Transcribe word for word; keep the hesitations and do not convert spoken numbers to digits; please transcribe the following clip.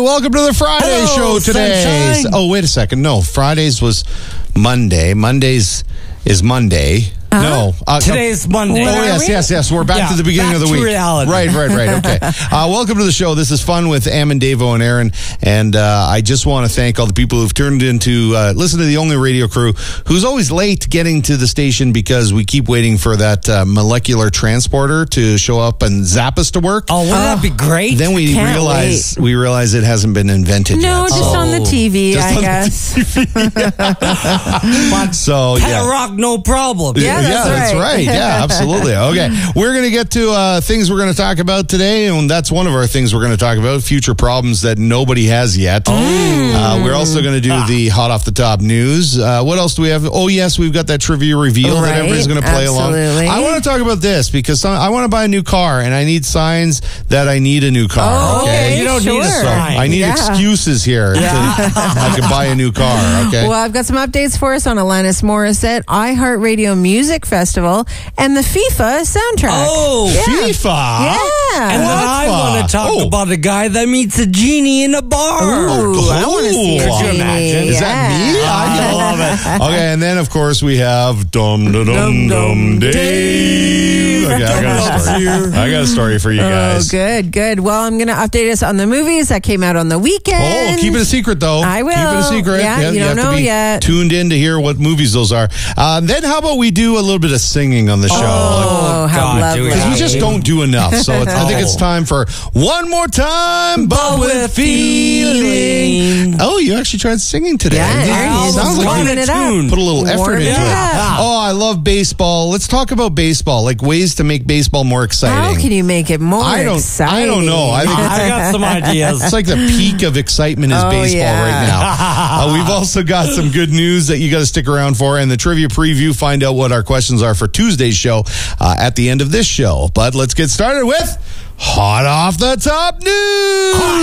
welcome to the Friday Hello, show today. sunshine. Oh, wait a second. No, Fridays was Monday. Mondays is Monday. Uh-huh. No. Uh, Today's Monday. Oh, Where are yes, we? yes, yes. We're back Yeah, to the beginning back of the to week. reality. Right, right, right. Okay. uh, welcome to the show. This is Fun with Ammon, Davo, and Aaron. And uh, I just want to thank all the people who've turned into, uh, listen to the only radio crew who's always late getting to the station because we keep waiting for that uh, molecular transporter to show up and zap us to work. Oh, wouldn't that be great? Then we can't realize we realize it hasn't been invented No, yet. just so. on the T V, Just I on the guess. So, Pet yeah. rock, no problem. Yeah, that's that's right. right. Yeah, absolutely. Okay. We're going to get to uh, things we're going to talk about today, and that's one of our things we're going to talk about, future problems that nobody has yet. Uh, we're also going to do Ah. the hot off the top news. Uh, what else do we have? Oh, yes, we've got that trivia reveal that Right. everybody's going to play Absolutely. along. I want to talk about this because some, I want to buy a new car, and I need signs that I need a new car. Oh, okay. You don't need a Sure. sign. I need Yeah. excuses here. To, I can buy a new car. Okay. Well, I've got some updates for us on Alanis Morissette, iHeartRadio Music Festival, and the FIFA soundtrack. Oh, Yeah. FIFA. Yeah. And then I What? want to talk Oh. about a guy that meets a genie in a bar. Ooh, I want to see Cool. a Could you genie. imagine? Is that me? Yeah. I love it. Okay, and then of course we have Dum Dum Dum Dum Dave. Okay, I got a story. I got a story for you Oh, guys. good, good. Well, I'm going to update us on the movies that came out on the weekend. Oh, keep it a secret though. I will. Keep it a secret. Yeah, you don't have know to be yet. tuned in to hear what movies those are. Uh, then how about we do a little bit of singing on the show? Oh, how God, lovely. do we Because we just don't do enough. So it's, I think it's time for one more time, but with feeling. Oh, you actually tried singing today. Yeah, Aaron, you Sounds just like warming you it up. put a little effort Warming into it it. up. Oh, I love baseball. Let's talk about baseball, like ways to make baseball more exciting. How can you make it more I don't. exciting? I don't know. I think I got some ideas. it's like the peak of excitement is Oh, baseball yeah. right now. Uh, we've also got some good news that you got to stick around for, and the trivia preview. Find out what our questions are for Tuesday's show uh, at the end of this show. But let's get started with hot off the top news.